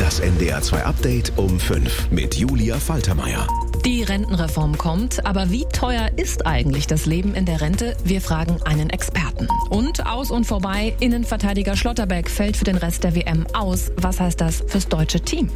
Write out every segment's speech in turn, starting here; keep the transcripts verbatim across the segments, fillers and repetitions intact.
Das N D R zwei Update um fünf mit Julia Faltermeier. Die Rentenreform kommt, aber wie teuer ist eigentlich das Leben in der Rente? Wir fragen einen Experten. Und aus und vorbei, Innenverteidiger Schlotterbeck fällt für den Rest der W M aus. Was heißt das fürs deutsche Team?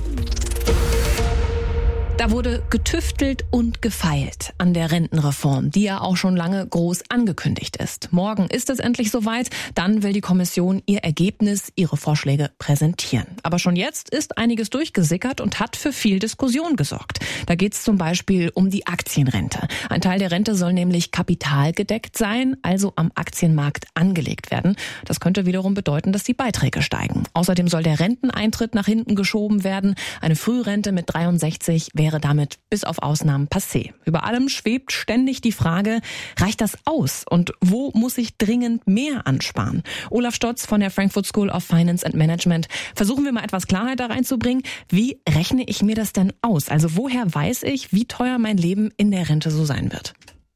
Da wurde getüftelt und gefeilt an der Rentenreform, die ja auch schon lange groß angekündigt ist. Morgen ist es endlich soweit, dann will die Kommission ihr Ergebnis, ihre Vorschläge präsentieren. Aber schon jetzt ist einiges durchgesickert und hat für viel Diskussion gesorgt. Da geht es zum Beispiel um die Aktienrente. Ein Teil der Rente soll nämlich kapitalgedeckt sein, also am Aktienmarkt angelegt werden. Das könnte wiederum bedeuten, dass die Beiträge steigen. Außerdem soll der Renteneintritt nach hinten geschoben werden. Eine Frührente mit dreiundsechzig wäre damit bis auf Ausnahmen passé. Über allem schwebt ständig die Frage, reicht das aus? Und wo muss ich dringend mehr ansparen? Olaf Stotz von der Frankfurt School of Finance and Management. Versuchen wir mal etwas Klarheit da reinzubringen. Wie rechne ich mir das denn aus? Also woher weiß ich, wie teuer mein Leben in der Rente so sein wird?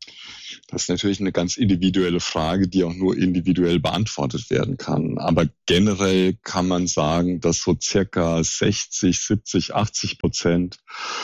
Das ist natürlich eine ganz individuelle Frage, die auch nur individuell beantwortet werden kann. Aber generell kann man sagen, dass so circa sechzig, siebzig, achtzig Prozent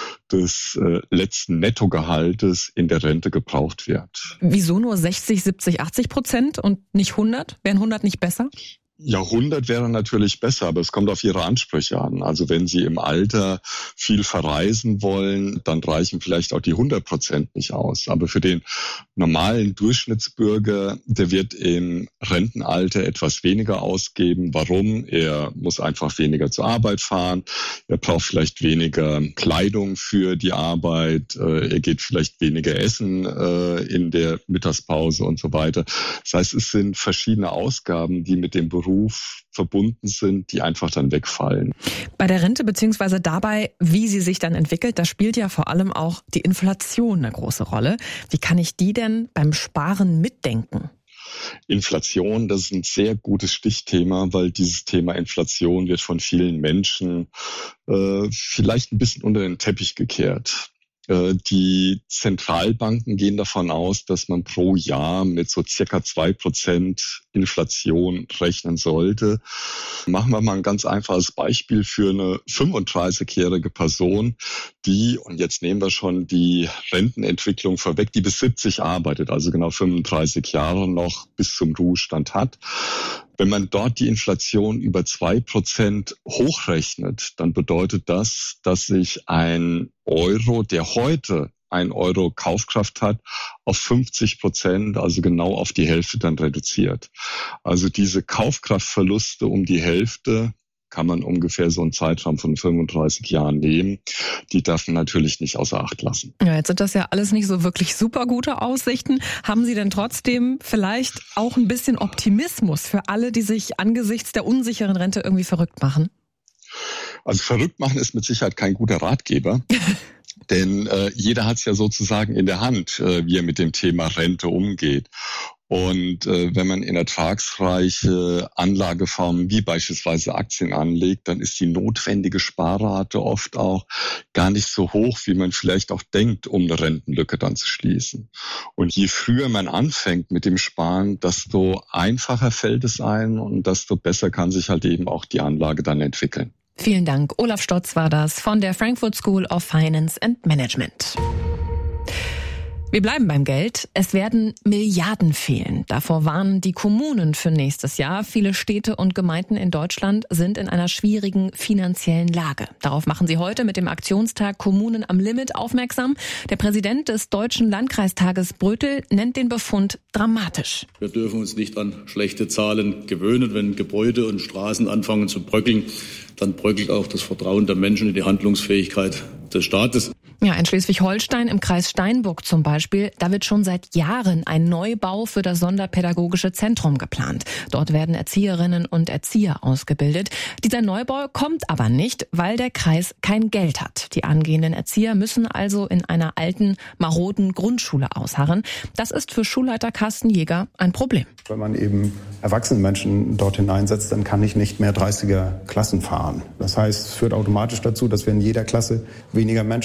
des äh, letzten Nettogehaltes in der Rente gebraucht wird. Wieso nur sechzig, siebzig, achtzig Prozent und nicht hundert? Wären hundert nicht besser? Ja, hundert wäre natürlich besser, aber es kommt auf Ihre Ansprüche an. Also wenn Sie im Alter viel verreisen wollen, dann reichen vielleicht auch die hundert Prozent nicht aus. Aber für den normalen Durchschnittsbürger, der wird im Rentenalter etwas weniger ausgeben. Warum? Er muss einfach weniger zur Arbeit fahren. Er braucht vielleicht weniger Kleidung für die Arbeit. Er geht vielleicht weniger essen in der Mittagspause und so weiter. Das heißt, es sind verschiedene Ausgaben, die mit dem Beruf verbunden sind, die einfach dann wegfallen. Bei der Rente beziehungsweise dabei, wie sie sich dann entwickelt, da spielt ja vor allem auch die Inflation eine große Rolle. Wie kann ich die denn beim Sparen mitdenken? Inflation, das ist ein sehr gutes Stichthema, weil dieses Thema Inflation wird von vielen Menschen äh, vielleicht ein bisschen unter den Teppich gekehrt. Die Zentralbanken gehen davon aus, dass man pro Jahr mit so circa zwei Prozent Inflation rechnen sollte. Machen wir mal ein ganz einfaches Beispiel für eine fünfunddreißigjährige Person, die, und jetzt nehmen wir schon die Rentenentwicklung vorweg, die bis siebzig arbeitet, also genau fünfunddreißig Jahre noch bis zum Ruhestand hat. Wenn man dort die Inflation über zwei Prozent hochrechnet, dann bedeutet das, dass sich ein Euro, der heute ein Euro Kaufkraft hat, auf fünfzig Prozent, also genau auf die Hälfte dann reduziert. Also diese Kaufkraftverluste um die Hälfte kann man ungefähr so einen Zeitraum von fünfunddreißig Jahren nehmen. Die darf man natürlich nicht außer Acht lassen. Ja, jetzt sind das ja alles nicht so wirklich super gute Aussichten. Haben Sie denn trotzdem vielleicht auch ein bisschen Optimismus für alle, die sich angesichts der unsicheren Rente irgendwie verrückt machen? Also verrückt machen ist mit Sicherheit kein guter Ratgeber. Denn äh, jeder hat es ja sozusagen in der Hand, äh, wie er mit dem Thema Rente umgeht. Und äh, wenn man in ertragsreiche Anlageformen wie beispielsweise Aktien anlegt, dann ist die notwendige Sparrate oft auch gar nicht so hoch, wie man vielleicht auch denkt, um eine Rentenlücke dann zu schließen. Und je früher man anfängt mit dem Sparen, desto einfacher fällt es ein und desto besser kann sich halt eben auch die Anlage dann entwickeln. Vielen Dank. Olaf Stotz war das von der Frankfurt School of Finance and Management. Wir bleiben beim Geld. Es werden Milliarden fehlen. Davor warnen die Kommunen für nächstes Jahr. Viele Städte und Gemeinden in Deutschland sind in einer schwierigen finanziellen Lage. Darauf machen sie heute mit dem Aktionstag Kommunen am Limit aufmerksam. Der Präsident des Deutschen Landkreistages Brötel nennt den Befund dramatisch. Wir dürfen uns nicht an schlechte Zahlen gewöhnen. Wenn Gebäude und Straßen anfangen zu bröckeln, dann bröckelt auch das Vertrauen der Menschen in die Handlungsfähigkeit des Staates. Ja, in Schleswig-Holstein im Kreis Steinburg zum Beispiel, da wird schon seit Jahren ein Neubau für das Sonderpädagogische Zentrum geplant. Dort werden Erzieherinnen und Erzieher ausgebildet. Dieser Neubau kommt aber nicht, weil der Kreis kein Geld hat. Die angehenden Erzieher müssen also in einer alten, maroden Grundschule ausharren. Das ist für Schulleiter Carsten Jäger ein Problem. Wenn man eben erwachsene Menschen dort hineinsetzt, dann kann ich nicht mehr dreißiger Klassen fahren. Das heißt, es führt automatisch dazu, dass wir in jeder Klasse weniger Menschen haben.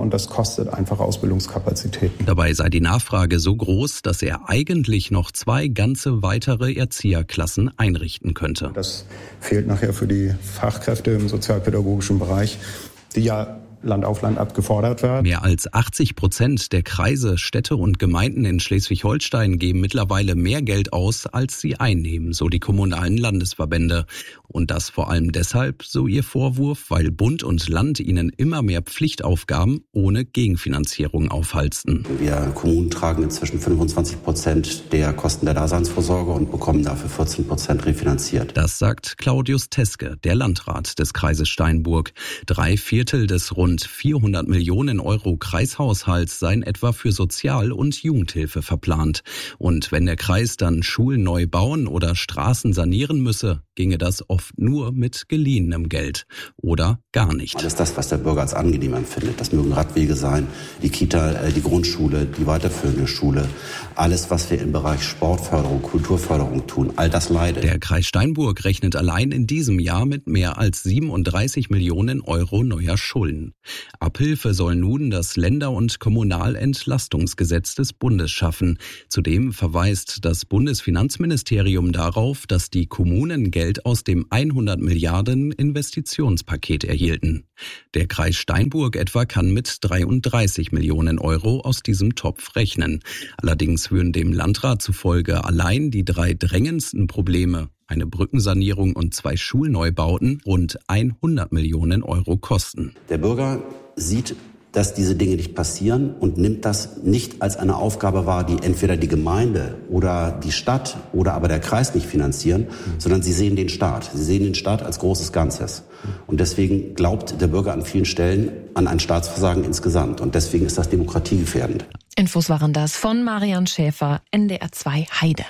und das kostet einfach Ausbildungskapazitäten. Dabei sei die Nachfrage so groß, dass er eigentlich noch zwei ganze weitere Erzieherklassen einrichten könnte. Das fehlt nachher für die Fachkräfte im sozialpädagogischen Bereich, die ja Land auf Land abgefordert werden. Mehr als achtzig Prozent der Kreise, Städte und Gemeinden in Schleswig-Holstein geben mittlerweile mehr Geld aus, als sie einnehmen, so die kommunalen Landesverbände. Und das vor allem deshalb, so ihr Vorwurf, weil Bund und Land ihnen immer mehr Pflichtaufgaben ohne Gegenfinanzierung aufhalsten. Wir Kommunen tragen inzwischen fünfundzwanzig Prozent der Kosten der Daseinsvorsorge und bekommen dafür vierzehn Prozent refinanziert. Das sagt Claudius Teske, der Landrat des Kreises Steinburg. Drei Viertel des rund vierhundert Millionen Euro Kreishaushalts seien etwa für Sozial- und Jugendhilfe verplant. Und wenn der Kreis dann Schulen neu bauen oder Straßen sanieren müsse, ginge das oft nur mit geliehenem Geld oder gar nicht. Alles das, was der Bürger als angenehm empfindet. Das mögen Radwege sein, die Kita, die Grundschule, die weiterführende Schule. Alles, was wir im Bereich Sportförderung, Kulturförderung tun, all das leidet. Der Kreis Steinburg rechnet allein in diesem Jahr mit mehr als siebenunddreißig Millionen Euro neuer Schulden. Abhilfe soll nun das Länder- und Kommunalentlastungsgesetz des Bundes schaffen. Zudem verweist das Bundesfinanzministerium darauf, dass die Kommunen Geld aus dem hundert Milliarden Investitionspaket erhielten. Der Kreis Steinburg etwa kann mit dreiunddreißig Millionen Euro aus diesem Topf rechnen. Allerdings würden dem Landrat zufolge allein die drei drängendsten Probleme, eine Brückensanierung und zwei Schulneubauten, rund hundert Millionen Euro kosten. Der Bürger sieht, dass diese Dinge nicht passieren und nimmt das nicht als eine Aufgabe wahr, die entweder die Gemeinde oder die Stadt oder aber der Kreis nicht finanzieren, sondern sie sehen den Staat. Sie sehen den Staat als großes Ganzes. Und deswegen glaubt der Bürger an vielen Stellen an ein Staatsversagen insgesamt. Und deswegen ist das demokratiegefährdend. Infos waren das von Marian Schäfer, N D R zwei Heide.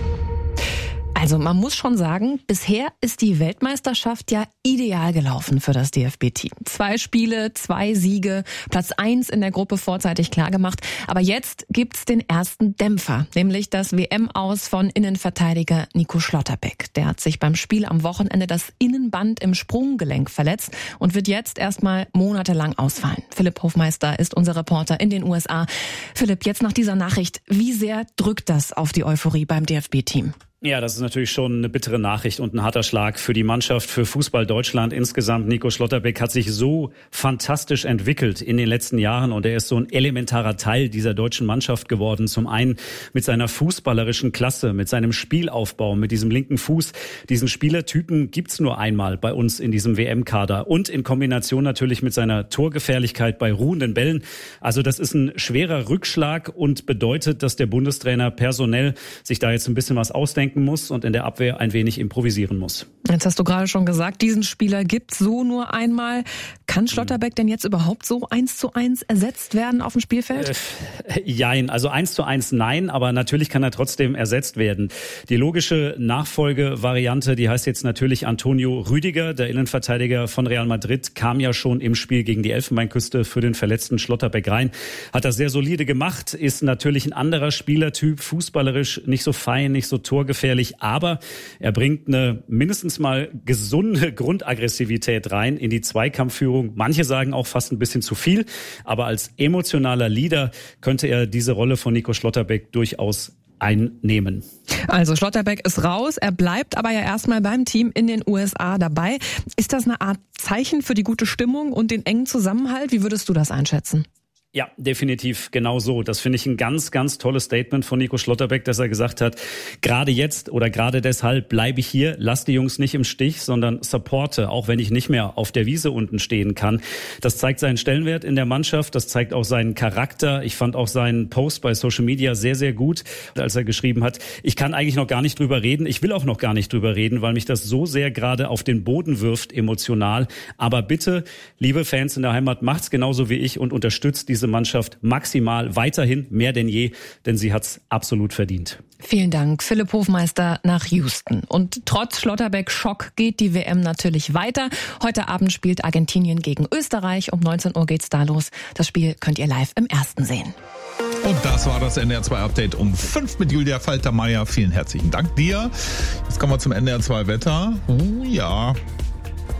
Also man muss schon sagen, bisher ist die Weltmeisterschaft ja ideal gelaufen für das D F B-Team. Zwei Spiele, zwei Siege, Platz eins in der Gruppe vorzeitig klargemacht. Aber jetzt gibt's den ersten Dämpfer, nämlich das W M-Aus von Innenverteidiger Nico Schlotterbeck. Der hat sich beim Spiel am Wochenende das Innenband im Sprunggelenk verletzt und wird jetzt erstmal monatelang ausfallen. Philipp Hofmeister ist unser Reporter in den U S A. Philipp, jetzt nach dieser Nachricht, wie sehr drückt das auf die Euphorie beim D F B-Team? Ja, das ist natürlich schon eine bittere Nachricht und ein harter Schlag für die Mannschaft, für Fußball Deutschland insgesamt. Nico Schlotterbeck hat sich so fantastisch entwickelt in den letzten Jahren und er ist so ein elementarer Teil dieser deutschen Mannschaft geworden. Zum einen mit seiner fußballerischen Klasse, mit seinem Spielaufbau, mit diesem linken Fuß. Diesen Spielertypen gibt's nur einmal bei uns in diesem W M-Kader und in Kombination natürlich mit seiner Torgefährlichkeit bei ruhenden Bällen. Also das ist ein schwerer Rückschlag und bedeutet, dass der Bundestrainer personell sich da jetzt ein bisschen was ausdenkt muss und in der Abwehr ein wenig improvisieren muss. Jetzt hast du gerade schon gesagt, diesen Spieler gibt's so nur einmal. Kann Schlotterbeck denn jetzt überhaupt so eins zu eins ersetzt werden auf dem Spielfeld? Äh, jein, also eins zu eins nein, aber natürlich kann er trotzdem ersetzt werden. Die logische Nachfolgevariante, die heißt jetzt natürlich Antonio Rüdiger, der Innenverteidiger von Real Madrid, kam ja schon im Spiel gegen die Elfenbeinküste für den verletzten Schlotterbeck rein. Hat das sehr solide gemacht, ist natürlich ein anderer Spielertyp, fußballerisch nicht so fein, nicht so torgefährlich. Aber er bringt eine mindestens mal gesunde Grundaggressivität rein in die Zweikampfführung. Manche sagen auch fast ein bisschen zu viel. Aber als emotionaler Leader könnte er diese Rolle von Nico Schlotterbeck durchaus einnehmen. Also Schlotterbeck ist raus, er bleibt aber ja erstmal beim Team in den U S A dabei. Ist das eine Art Zeichen für die gute Stimmung und den engen Zusammenhalt? Wie würdest du das einschätzen? Ja, definitiv genau so. Das finde ich ein ganz, ganz tolles Statement von Nico Schlotterbeck, dass er gesagt hat, gerade jetzt oder gerade deshalb bleibe ich hier, lass die Jungs nicht im Stich, sondern supporte, auch wenn ich nicht mehr auf der Wiese unten stehen kann. Das zeigt seinen Stellenwert in der Mannschaft, das zeigt auch seinen Charakter. Ich fand auch seinen Post bei Social Media sehr, sehr gut, als er geschrieben hat, ich kann eigentlich noch gar nicht drüber reden, ich will auch noch gar nicht drüber reden, weil mich das so sehr gerade auf den Boden wirft, emotional. Aber bitte, liebe Fans in der Heimat, macht's genauso wie ich und unterstützt diese Mannschaft maximal weiterhin, mehr denn je, denn sie hat's absolut verdient. Vielen Dank, Philipp Hofmeister nach Houston. Und trotz Schlotterbeck-Schock geht die W M natürlich weiter. Heute Abend spielt Argentinien gegen Österreich. Um neunzehn Uhr geht's da los. Das Spiel könnt ihr live im Ersten sehen. Und das war das N D R zwei Update um fünf mit Julia Falter-Meyer. Vielen herzlichen Dank dir. Jetzt kommen wir zum N D R zwei Wetter. Oh ja.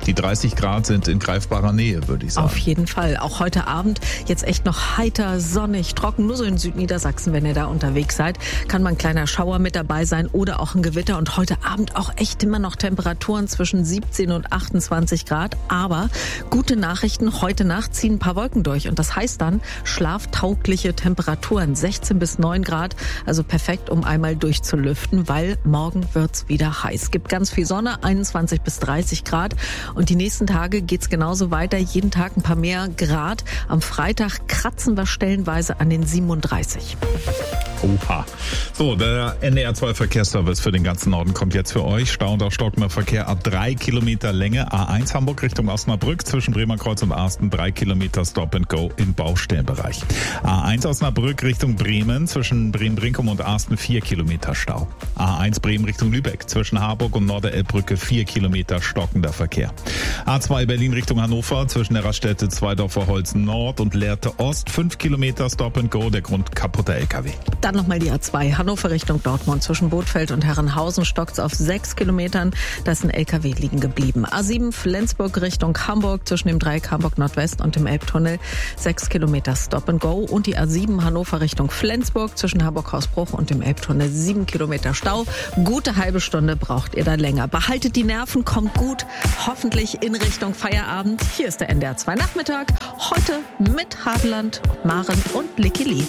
Die dreißig Grad sind in greifbarer Nähe, würde ich sagen. Auf jeden Fall. Auch heute Abend jetzt echt noch heiter, sonnig, trocken. Nur so in Südniedersachsen, wenn ihr da unterwegs seid, kann mal ein kleiner Schauer mit dabei sein oder auch ein Gewitter. Und heute Abend auch echt immer noch Temperaturen zwischen siebzehn und achtundzwanzig Grad. Aber gute Nachrichten, heute Nacht ziehen ein paar Wolken durch. Und das heißt dann schlaftaugliche Temperaturen, sechzehn bis neun Grad. Also perfekt, um einmal durchzulüften, weil morgen wird's wieder heiß. Es gibt ganz viel Sonne, einundzwanzig bis dreißig Grad. Und die nächsten Tage geht's genauso weiter. Jeden Tag ein paar mehr Grad. Am Freitag kratzen wir stellenweise an den siebenunddreißig. Oha. So, der N D R zwei Verkehrsservice für den ganzen Norden kommt jetzt für euch. Stau und auch stockender Verkehr ab drei Kilometer Länge. A eins Hamburg Richtung Osnabrück zwischen Bremerkreuz und Arsten drei Kilometer Stop and Go im Baustellenbereich. A eins Osnabrück Richtung Bremen zwischen Bremen-Brinkum und Arsten vier Kilometer Stau. A eins Bremen Richtung Lübeck zwischen Harburg und Norderelbbrücke vier Kilometer stockender Verkehr. A zwei Berlin Richtung Hannover zwischen der Raststätte Zweidorfer Holzen Nord und Lehrte Ost fünf Kilometer Stop and Go, der Grund kaputter L K W. Dann nochmal die A zwei Hannover Richtung Dortmund zwischen Bothfeld und Herrenhausen stockt's auf sechs Kilometern. Da ist ein L K W liegen geblieben. A sieben Flensburg Richtung Hamburg zwischen dem Dreieck Hamburg Nordwest und dem Elbtunnel sechs Kilometer Stop and Go. Und die A sieben Hannover Richtung Flensburg zwischen Harburg-Hausbruch und dem Elbtunnel sieben Kilometer Stau. Gute halbe Stunde braucht ihr da länger. Behaltet die Nerven, kommt gut, hoffentlich in Richtung Feierabend. Hier ist der N D R zwei Nachmittag. Heute mit Hadeland, Maren und Licky Lee.